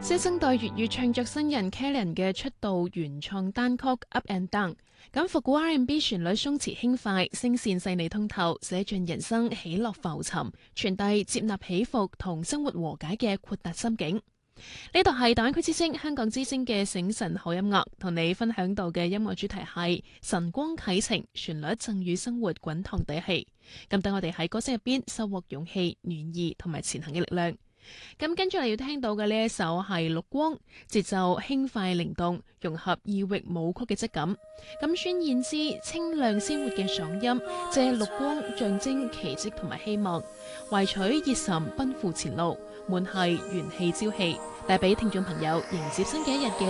新生代粵語唱作新人 Kellen 嘅出道原創單曲《Up and Down》，咁復古 R&B 旋律鬆弛輕快，聲線細膩通透，寫盡人生喜樂浮沉，傳遞接納起伏同生活和解嘅豁達心境。呢度係大灣區之聲、香港之聲嘅醒神好音樂，同你分享到嘅音樂主題係晨光啟程，旋律贈予生活滾燙底氣。咁等我哋喺歌聲入邊收穫勇氣、暖意同埋前行嘅力量。咁跟住嚟要聽到嘅呢一首係綠光，節奏輕快靈動，融合異域舞曲嘅質感。咁孫燕姿清亮鮮活嘅嗓音，借綠光象徵奇蹟同埋希望，懷取熱忱奔赴前路，滿係元氣朝氣，帶俾聽眾朋友迎接新嘅一日嘅